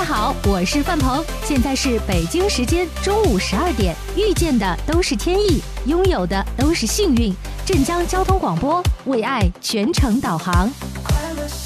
好，我是范鹏，现在是北京时间中午12点。遇见的都是天意，拥有的都是幸运。镇江交通广播为爱全程导航。快乐